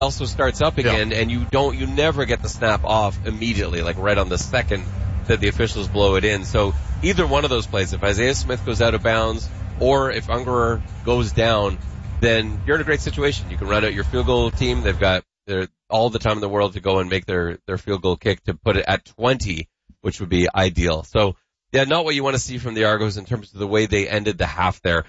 also starts up again, and you never get the snap off immediately, like right on the second that the officials blow it in. So either one of those plays, if Isaiah Smith goes out of bounds or if Ungerer goes down, then you're in a great situation. You can run out your field goal team. They've got all the time in the world to go and make their field goal kick to put it at 20, which would be ideal. So, yeah, not what you want to see from the Argos in terms of the way they ended the half there.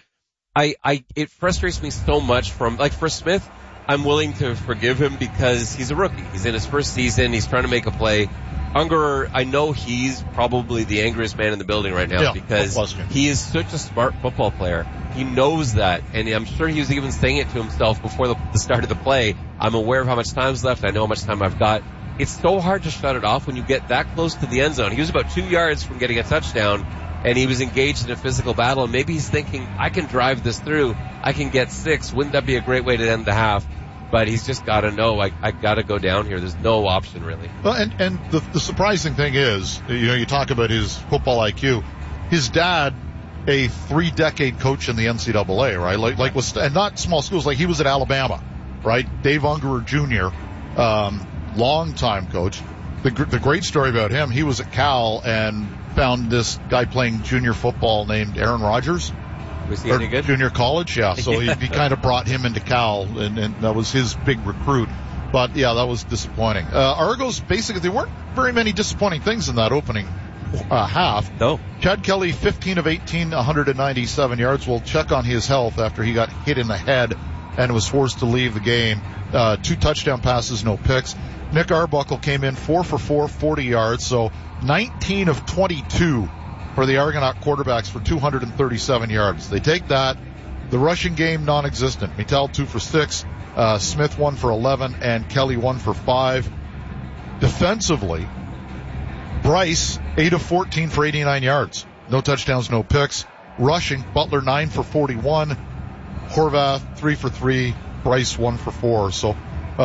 It frustrates me so much for Smith, I'm willing to forgive him because he's a rookie. He's in his first season. He's trying to make a play. Ungerer, I know he's probably the angriest man in the building right now because he is such a smart football player. He knows that, and I'm sure he was even saying it to himself before the start of the play. I'm aware of how much time's left. I know how much time I've got. It's so hard to shut it off when you get that close to the end zone. He was about 2 yards from getting a touchdown, and he was engaged in a physical battle, and maybe he's thinking, I can drive this through. I can get 6. Wouldn't that be a great way to end the half? But he's just got to know, I got to go down here. There's no option, really. Well, and the surprising thing is, you talk about his football IQ. His dad, a 3-decade coach in the NCAA, right? And not small schools. Like, he was at Alabama, right? Dave Ungerer Jr., long-time coach. The great story about him, he was at Cal and found this guy playing junior football named Aaron Rodgers. Was he any good? Junior college, yeah. So he kind of brought him into Cal, and that was his big recruit. But, yeah, that was disappointing. Argos, basically, there weren't very many disappointing things in that opening half. No. Chad Kelly, 15 of 18, 197 yards. We'll check on his health after he got hit in the head and was forced to leave the game. 2 touchdown passes, no picks. Nick Arbuckle came in 4 for 4, 40 yards. So 19 of 22 for the Argonaut quarterbacks for 237 yards. They take that. The rushing game non-existent. Mittal 2 for 6, Smith 1 for 11, and Kelly 1 for 5. Defensively, Bryce 8 of 14 for 89 yards. No touchdowns, no picks. Rushing, Butler 9 for 41, Horvath 3 for 3, Bryce 1 for 4. So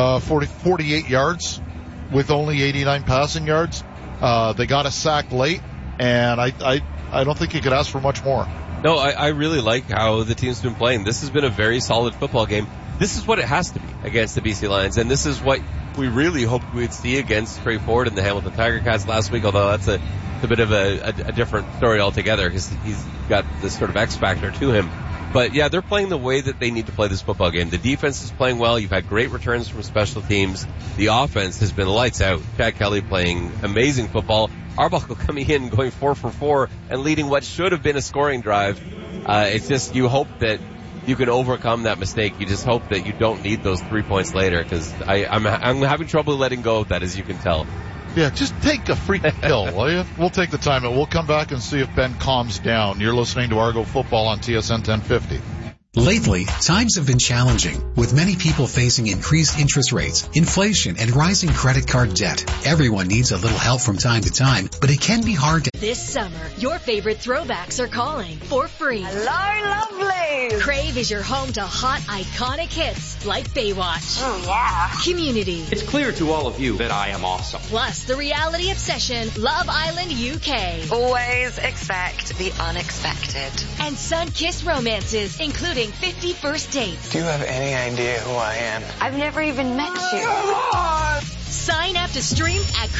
48 yards with only 89 passing yards. They got a sack late. And I don't think you could ask for much more. No, I really like how the team's been playing. This has been a very solid football game. This is what it has to be against the BC Lions, and this is what we really hoped we'd see against Trey Ford and the Hamilton Tiger Cats last week, although that's a bit of a different story altogether because he's got this sort of X factor to him. But, yeah, they're playing the way that they need to play this football game. The defense is playing well. You've had great returns from special teams. The offense has been lights out. Chad Kelly playing amazing football. Arbuckle coming in, going 4 for 4, and leading what should have been a scoring drive. It's just you hope that you can overcome that mistake. You just hope that you don't need those 3 points later because I'm having trouble letting go of that, as you can tell. Yeah, just take a freaking pill, will you? We'll take the time and we'll come back and see if Ben calms down. You're listening to Argo Football on TSN 1050. Lately, times have been challenging, with many people facing increased interest rates, inflation, and rising credit card debt. Everyone needs a little help from time to time, but it can be hard to... This summer, your favorite throwbacks are calling for free. Hello, lovelies! Crave is your home to hot, iconic hits like Baywatch. Oh, yeah. Community. It's clear to all of you that I am awesome. Plus, the reality obsession, Love Island UK. Always expect the unexpected. And sun-kissed romances, including 50 First Dates. Do you have any idea who I am? I've never even met you. Sign up to stream at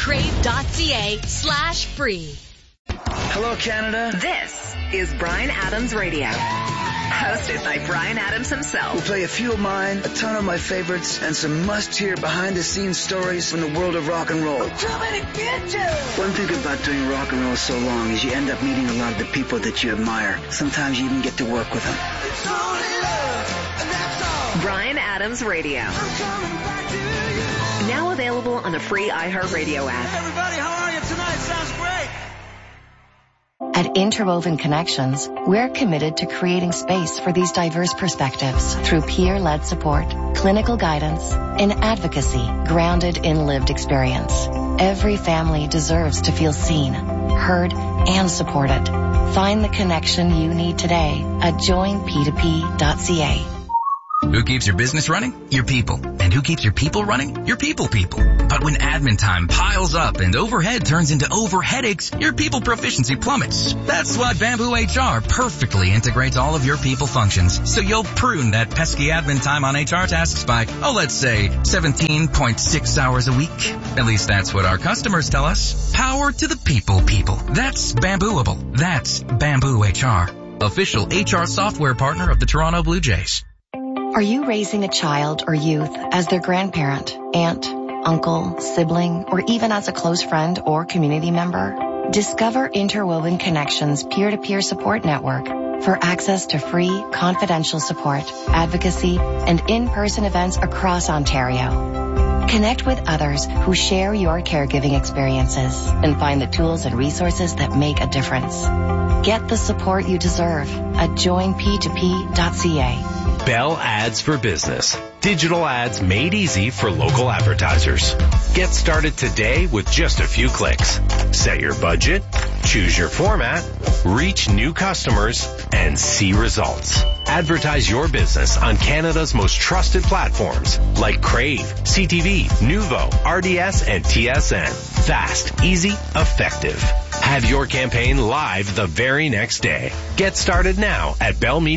crave.ca/free. Hello, Canada. This is Bryan Adams Radio. Hosted by Bryan Adams himself. We'll play a few of mine, a ton of my favorites, and some must-hear behind-the-scenes stories from the world of rock and roll. I'm coming to get you! One thing about doing rock and roll so long is you end up meeting a lot of the people that you admire. Sometimes you even get to work with them. It's only love, and that's all. Bryan Adams Radio. I'm coming back to you. Now available on the free iHeartRadio app. Hey, everybody, how are you tonight? Sounds great. At Interwoven Connections, we're committed to creating space for these diverse perspectives through peer-led support, clinical guidance, and advocacy grounded in lived experience. Every family deserves to feel seen, heard, and supported. Find the connection you need today at joinp2p.ca. Who keeps your business running? Your people. And who keeps your people running? Your people. But when admin time piles up and overhead turns into overheadaches, your people proficiency plummets. That's why Bamboo HR perfectly integrates all of your people functions, so you'll prune that pesky admin time on HR tasks by, let's say 17.6 hours a week. At least that's what our customers tell us. Power to the people. That's Bambooable. That's Bamboo HR. Official HR software partner of the Toronto Blue Jays. Are you raising a child or youth as their grandparent, aunt, uncle, sibling, or even as a close friend or community member? Discover Interwoven Connections peer-to-peer support network for access to free, confidential support, advocacy, and in-person events across Ontario. Connect with others who share your caregiving experiences and find the tools and resources that make a difference. Get the support you deserve at joinp2p.ca. Bell Ads for Business. Digital ads made easy for local advertisers. Get started today with just a few clicks. Set your budget, choose your format, reach new customers, and see results. Advertise your business on Canada's most trusted platforms like Crave, CTV, Nuvo, RDS, and TSN. Fast, easy, effective. Have your campaign live the very next day. Get started now at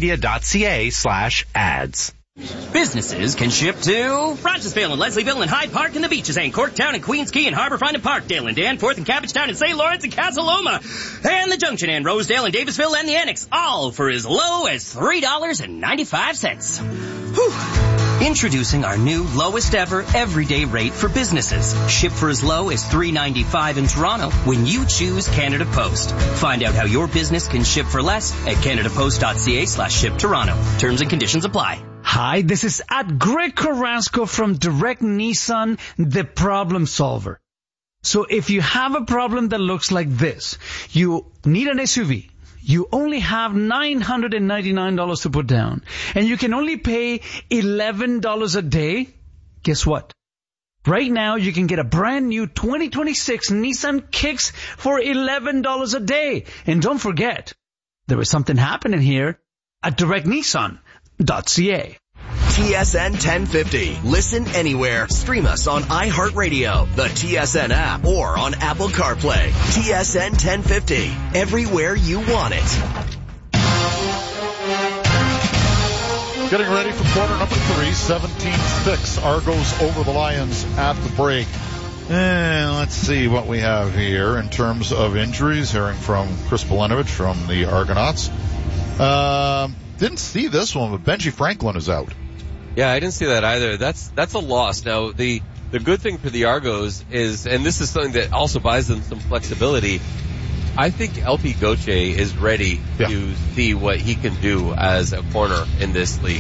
bellmedia.ca/ads. Businesses can ship to Rochesville and Leslieville and Hyde Park and the Beaches and Corktown and Queens Quay and Harbourfront and Parkdale and Danforth and Cabbagetown and St. Lawrence and Casa Loma and the Junction and Rosedale and Davisville and the Annex, all for as low as $3.95. Whew. Introducing our new lowest ever everyday rate for businesses. Ship for as low as $3.95 in Toronto when you choose Canada Post. Find out how your business can ship for less at canadapost.ca/ship Toronto. Terms and conditions apply. Hi, this is at Greg Carrasco from Direct Nissan, the problem solver. So if you have a problem that looks like this, you need an SUV. You only have $999 to put down, and you can only pay $11 a day. Guess what? Right now, you can get a brand new 2026 Nissan Kicks for $11 a day. And don't forget, there is something happening here at directnissan.ca. TSN 1050. Listen anywhere. Stream us on iHeartRadio, the TSN app, or on Apple CarPlay. TSN 1050. Everywhere you want it. Getting ready for quarter number 3, 17-6. Argos over the Lions at the break. And let's see what we have here in terms of injuries. Hearing from Chris Belenovich from the Argonauts. Didn't see this one, but Benji Franklin is out. Yeah, I didn't see that either. That's a loss. Now, the good thing for the Argos is, and this is something that also buys them some flexibility, I think LP Goche is ready to see what he can do as a corner in this league.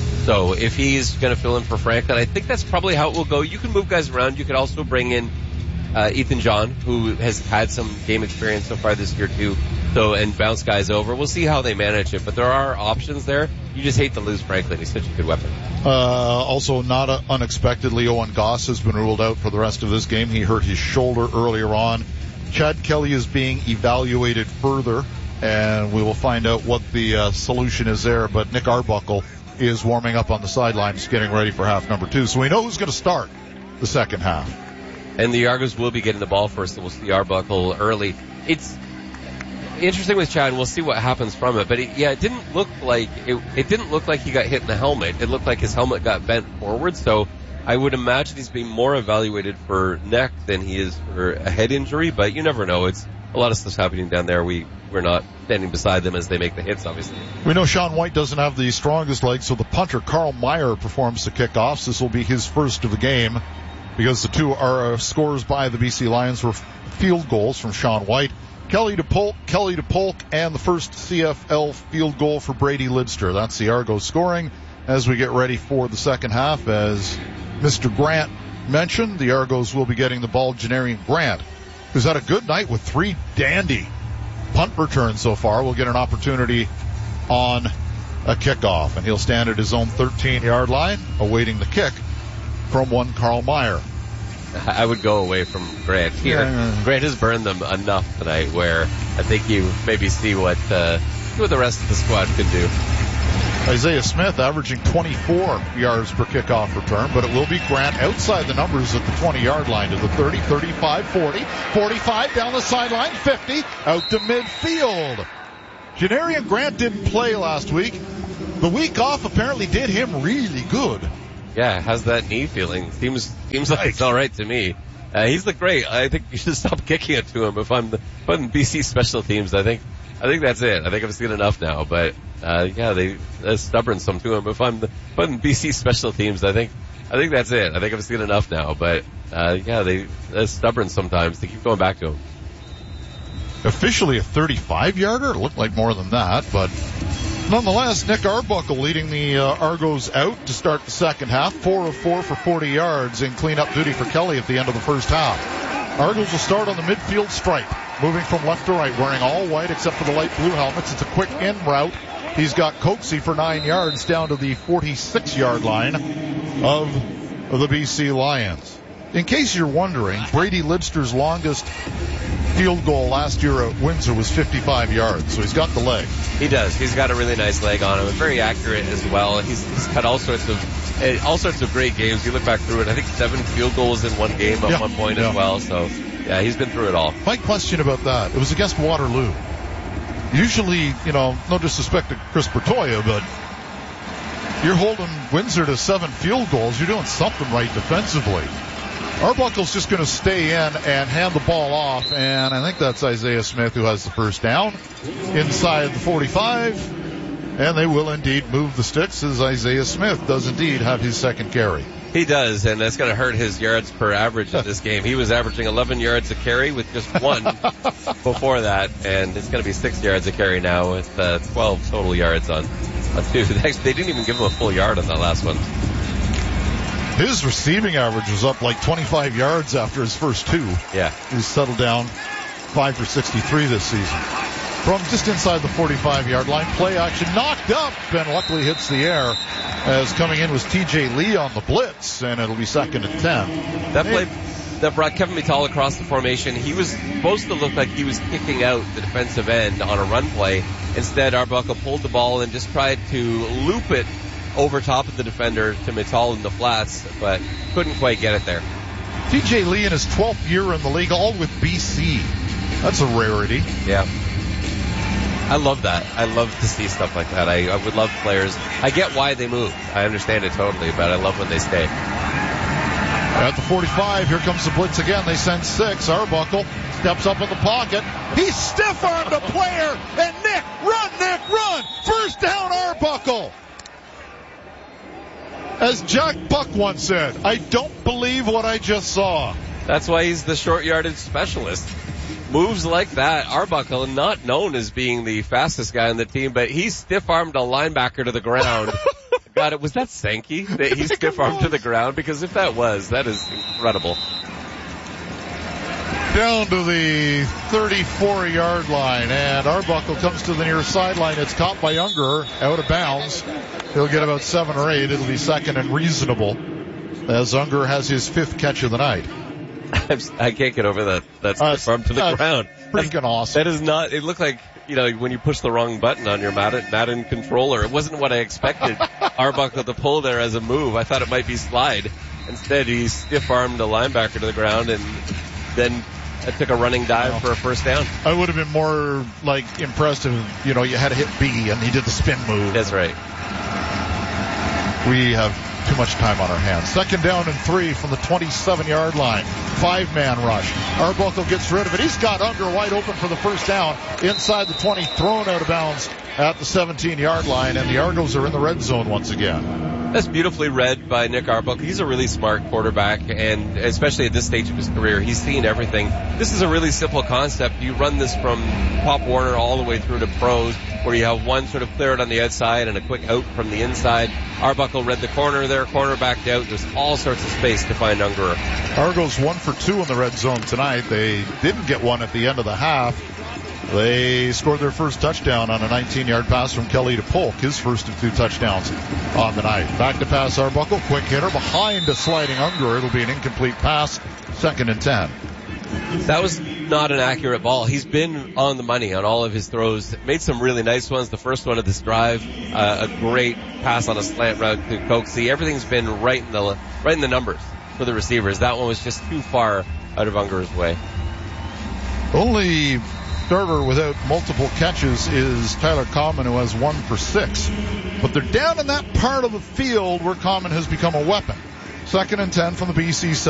So if he's going to fill in for Franklin, I think that's probably how it will go. You can move guys around. You could also bring in Ethan John, who has had some game experience so far this year too. So, and bounce guys over. We'll see how they manage it, but there are options there. You just hate to lose Franklin. He's such a good weapon. Also, not unexpectedly, Owen Goss has been ruled out for the rest of this game. He hurt his shoulder earlier on. Chad Kelly is being evaluated further, and we will find out what the solution is there. But Nick Arbuckle is warming up on the sidelines, getting ready for half number 2. So we know who's going to start the second half. And the Argos will be getting the ball first, and we'll see Arbuckle early. It's interesting with Chad, and we'll see what happens from it. But it didn't look like it didn't look like he got hit in the helmet. It looked like his helmet got bent forward. So I would imagine he's being more evaluated for neck than he is for a head injury. But you never know. It's a lot of stuff's happening down there. We're not standing beside them as they make the hits, obviously. We know Sean White doesn't have the strongest legs, so the punter Carl Meyer performs the kickoffs. This will be his first of the game, because the two are scores by the BC Lions were field goals from Sean White. Kelly to Polk, and the first CFL field goal for Brady Lidster. That's the Argos scoring as we get ready for the second half. As Mr. Grant mentioned, the Argos will be getting the ball. Janarian Grant, who's had a good night with 3 dandy punt returns so far, will get an opportunity on a kickoff, and he'll stand at his own 13-yard line, awaiting the kick from one Carl Meyer. I would go away from Grant here. Grant has burned them enough tonight where I think you maybe see what the rest of the squad can do. Isaiah Smith averaging 24 yards per kickoff return, but it will be Grant outside the numbers at the 20-yard line to the 30, 35, 40, 45 down the sideline, 50, out to midfield. Janarian Grant didn't play last week. The week off apparently did him really good. Yeah, how's that knee feeling? Seems like it's all right to me. He's looked great. I think you should stop kicking it to him. If I'm BC special teams, I think that's it. I think I've seen enough now. But they're stubborn some to him. If I'm putting BC special teams, I think that's it. I think I've seen enough now. But they're stubborn sometimes. They keep going back to him. Officially a 35-yarder. It looked like more than that, but nonetheless, Nick Arbuckle leading the Argos out to start the second half. 4 of 4 for 40 yards in cleanup duty for Kelly at the end of the first half. Argos will start on the midfield stripe, moving from left to right, wearing all white except for the light blue helmets. It's a quick in route. He's got Coatsy for 9 yards down to the 46-yard line of the BC Lions. In case you're wondering, Brady Lidster's longest field goal last year at Windsor was 55 yards, so he's got the leg. He does. He's got a really nice leg on him, and very accurate as well. He's had all sorts of great games. You look back through it, I think 7 field goals in one game at one point as well. So, yeah, he's been through it all. My question about that, it was against Waterloo. Usually, no disrespect to Chris Bertoia, but you're holding Windsor to 7 field goals. You're doing something right defensively. Arbuckle's just going to stay in and hand the ball off, and I think that's Isaiah Smith who has the first down inside the 45, and they will indeed move the sticks as Isaiah Smith does indeed have his second carry. He does, and that's going to hurt his yards per average in this game. He was averaging 11 yards a carry with just 1 before that, and it's going to be 6 yards a carry now with 12 total yards on 2. They didn't even give him a full yard on that last one. His receiving average was up like 25 yards after his first 2. Yeah. He's settled down 5 for 63 this season. From just inside the 45-yard line, play action knocked up and luckily hits the air as coming in was TJ Lee on the blitz, and it'll be 2nd and 10. That play that brought Kevin Mittal across the formation. He was supposed to look like he was kicking out the defensive end on a run play. Instead, Arbuckle pulled the ball and just tried to loop it over top of the defender to Mittal in the flats, but couldn't quite get it there. TJ Lee in his 12th year in the league, all with BC. That's a rarity. Yeah. I love that. I love to see stuff like that. I would love players. I get why they move. I understand it totally, but I love when they stay. At the 45, here comes the blitz again. They send 6. Arbuckle steps up in the pocket. He stiff-armed a player, and Nick, run! First down, Arbuckle. As Jack Buck once said, I don't believe what I just saw. That's why he's the short yardage specialist. Moves like that. Arbuckle, not known as being the fastest guy on the team, but he stiff-armed a linebacker to the ground. God, was that Sankey that he stiff-armed to the ground? Because if that was, that is incredible. Down to the 34-yard line, and Arbuckle comes to the near sideline. It's caught by Unger, out of bounds. He'll get about 7 or 8. It'll be 2nd and reasonable, as Unger has his 5th catch of the night. I can't get over that. That's stiff-armed to the ground. Freaking awesome. That is not, it looked like, when you push the wrong button on your Madden controller. It wasn't what I expected Arbuckle to pull there as a move. I thought it might be slide. Instead, he stiff-armed a linebacker to the ground and then took a running dive for a first down. I would have been more impressed if, you had to hit B and he did the spin move. That's right. We have too much time on our hands. 2nd down and 3 from the 27-yard line. 5-man rush. Arbuckle gets rid of it. He's got Unger wide open for the first down. Inside the 20, thrown out of bounds at the 17-yard line, and the Argos are in the red zone once again. That's beautifully read by Nick Arbuckle. He's a really smart quarterback, and especially at this stage of his career, he's seen everything. This is a really simple concept. You run this from Pop Warner all the way through to pros, where you have one sort of clear it on the outside and a quick out from the inside. Arbuckle read the corner there, corner backed out. There's all sorts of space to find Unger. Argos 1 for 2 in the red zone tonight. They didn't get one at the end of the half. They scored their first touchdown on a 19-yard pass from Kelly to Polk, his first of 2 touchdowns on the night. Back to pass Arbuckle, quick hitter behind a sliding Unger. It'll be an incomplete pass, 2nd and 10. That was not an accurate ball. He's been on the money on all of his throws. Made some really nice ones. The first one of this drive, a great pass on a slant route to Coxie. Everything's been right in the numbers for the receivers. That one was just too far out of Unger's way. Only starter without multiple catches is Tyler Common, who has 1 for 6. But they're down in that part of the field where Common has become a weapon. 2nd and 10 from the BC